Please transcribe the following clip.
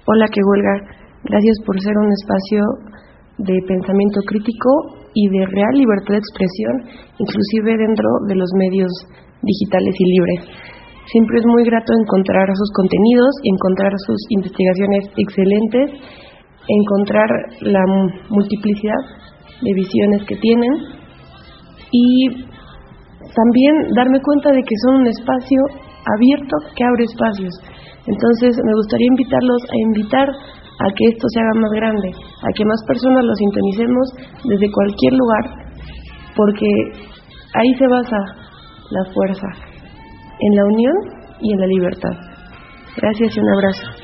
Hola, qué huelga. Gracias por ser un espacio de pensamiento crítico y de real libertad de expresión, inclusive dentro de los medios digitales y libres. Siempre es muy grato encontrar sus contenidos, encontrar sus investigaciones excelentes, encontrar la multiplicidad de visiones que tienen y también darme cuenta de que son un espacio abierto que abre espacios. Entonces me gustaría invitarlos a invitar a que esto se haga más grande, a que más personas lo sintonicemos desde cualquier lugar, porque ahí se basa la fuerza, en la unión y en la libertad. Gracias y un abrazo.